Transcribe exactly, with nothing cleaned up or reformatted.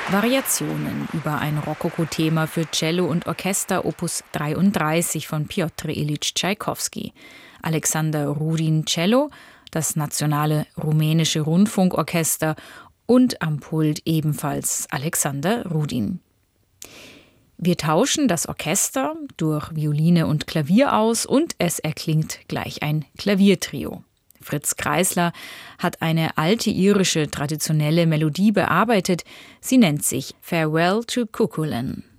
Variationen über ein Rokoko-Thema für Cello und Orchester Opus dreiunddreißig von Pjotr Ilyitsch Tschaikowski. Alexander Rudin Cello, das Nationale Rumänische Rundfunkorchester und am Pult ebenfalls Alexander Rudin. Wir tauschen das Orchester durch Violine und Klavier aus und es erklingt gleich ein Klaviertrio. Fritz Kreisler hat eine alte irische traditionelle Melodie bearbeitet. Sie nennt sich Farewell to Cuchulainn.